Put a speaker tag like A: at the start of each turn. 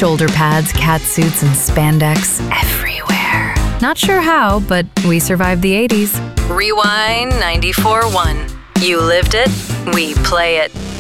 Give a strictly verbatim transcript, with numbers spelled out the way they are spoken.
A: Shoulder pads, cat suits, and spandex everywhere. Not sure how, but we survived the eighties. Rewind ninety-four point one. You lived it, we play it.